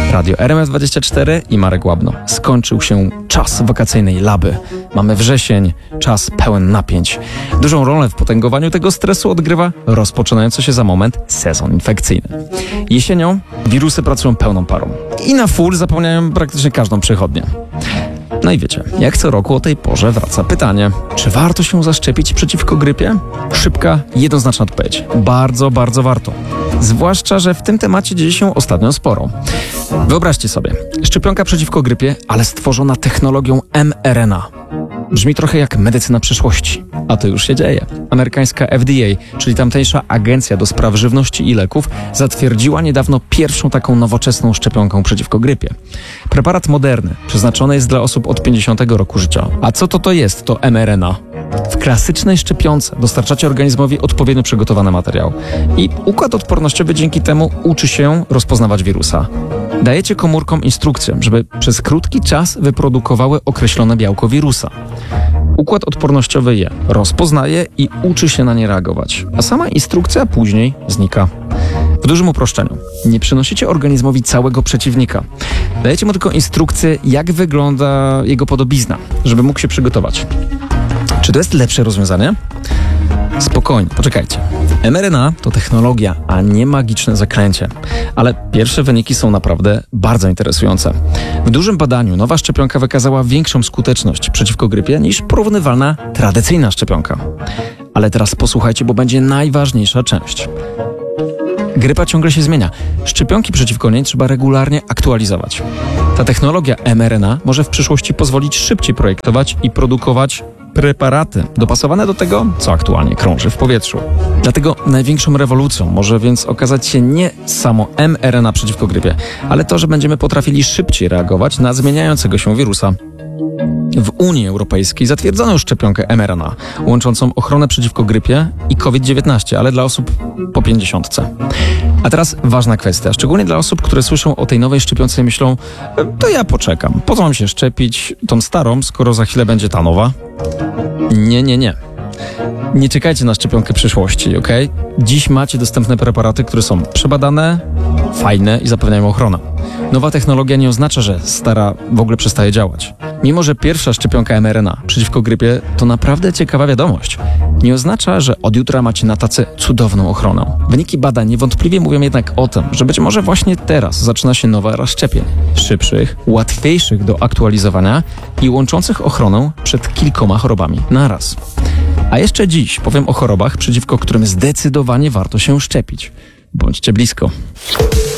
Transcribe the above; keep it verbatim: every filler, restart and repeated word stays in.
Radio R M F dwadzieścia cztery i Marek Łabno. Skończył się czas wakacyjnej laby. Mamy wrzesień, czas pełen napięć. Dużą rolę w potęgowaniu tego stresu odgrywa rozpoczynający się za moment sezon infekcyjny. Jesienią wirusy pracują pełną parą i na full zapełniają praktycznie każdą przychodnię. No i wiecie, jak co roku o tej porze wraca pytanie, czy warto się zaszczepić przeciwko grypie? Szybka, jednoznaczna odpowiedź. Bardzo, bardzo warto. Zwłaszcza, że w tym temacie dzieje się ostatnio sporo. Wyobraźcie sobie, szczepionka przeciwko grypie, ale stworzona technologią em er en a. Brzmi trochę jak medycyna przyszłości, a to już się dzieje. Amerykańska F D A, czyli tamtejsza Agencja do Spraw Żywności i Leków, zatwierdziła niedawno pierwszą taką nowoczesną szczepionkę przeciwko grypie. Preparat Moderny przeznaczony jest dla osób od pięćdziesiątego roku życia. A co to to jest, to em er en a? W klasycznej szczepionce dostarczacie organizmowi odpowiednio przygotowany materiał i układ odpornościowy dzięki temu uczy się rozpoznawać wirusa. Dajecie komórkom instrukcję, żeby przez krótki czas wyprodukowały określone białko wirusa. Układ odpornościowy je rozpoznaje i uczy się na nie reagować, a sama instrukcja później znika. W dużym uproszczeniu, nie przynosicie organizmowi całego przeciwnika. Dajecie mu tylko instrukcję, jak wygląda jego podobizna, żeby mógł się przygotować. Czy to jest lepsze rozwiązanie? Spokojnie, poczekajcie. em er en a to technologia, a nie magiczne zaklęcie. Ale pierwsze wyniki są naprawdę bardzo interesujące. W dużym badaniu nowa szczepionka wykazała większą skuteczność przeciwko grypie niż porównywalna tradycyjna szczepionka. Ale teraz posłuchajcie, bo będzie najważniejsza część. Grypa ciągle się zmienia. Szczepionki przeciwko niej trzeba regularnie aktualizować. Ta technologia em er en a może w przyszłości pozwolić szybciej projektować i produkować preparaty dopasowane do tego, co aktualnie krąży w powietrzu. Dlatego największą rewolucją może więc okazać się nie samo em er en a przeciwko grypie, ale to, że będziemy potrafili szybciej reagować na zmieniającego się wirusa. W Unii Europejskiej zatwierdzono już szczepionkę em er en a, łączącą ochronę przeciwko grypie i COVID dziewiętnaście, ale dla osób po pięćdziesiątce. A teraz ważna kwestia, szczególnie dla osób, które słyszą o tej nowej szczepionce i myślą, to ja poczekam, po co mam się szczepić tą starą, skoro za chwilę będzie ta nowa? Nie, nie, nie. Nie czekajcie na szczepionkę przyszłości, ok? Dziś macie dostępne preparaty, które są przebadane, fajne i zapewniają ochronę. Nowa technologia nie oznacza, że stara w ogóle przestaje działać. Mimo że pierwsza szczepionka em er en a przeciwko grypie to naprawdę ciekawa wiadomość. Nie oznacza, że od jutra macie na tacy cudowną ochronę. Wyniki badań niewątpliwie mówią jednak o tym, że być może właśnie teraz zaczyna się nowa era szczepień. Szybszych, łatwiejszych do aktualizowania i łączących ochronę przed kilkoma chorobami naraz. A jeszcze dziś powiem o chorobach, przeciwko którym zdecydowanie warto się szczepić. Bądźcie blisko.